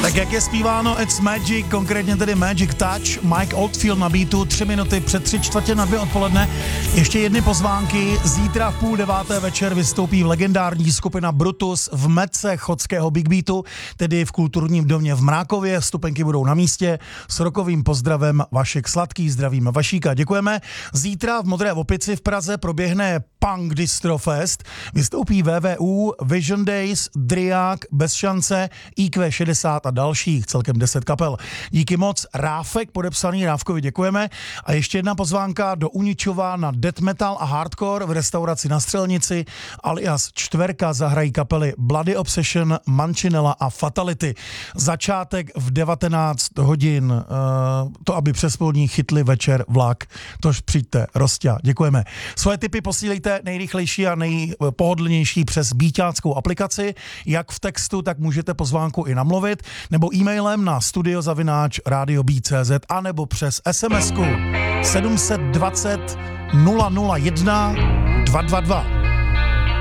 Tak jak je zpíváno, it's magic, konkrétně tedy Magic Touch, Mike Oldfield na beatu, 3 minuty před 3:45 odpoledne. Ještě jedny pozvánky, zítra v 8:30 večer vystoupí legendární skupina Brutus v Metce chodského Big Beatu, tedy v kulturním domě v Mrákově, vstupenky budou na místě, s rokovým pozdravem Vašek Sladký, zdravíme Vašíka, děkujeme. Zítra v Modré Opici v Praze proběhne Punk Distro Fest, vystoupí VVU, Vision Days, Driák, Bez šance, IQ60 a dalších, celkem 10 kapel. Díky moc, Ráfek, podepsaný Rávkovi, děkujeme. A ještě jedna pozvánka do Uničova na death metal a hardcore v restauraci Na Střelnici, alias Čtverka zahrají kapely Bloody Obsession, Mancinella a Fatality. Začátek v 19 hodin, to aby přes polní chytli večer vlak, tož přijďte, Rostia, děkujeme. Svoje tipy posílejte nejrychlejší a nejpohodlnější přes beatáckou aplikaci, jak v textu, tak můžete pozvánku i namluvit, nebo e-mailem na studio@radiobeat.cz a nebo přes SMS-ku 720 001 222.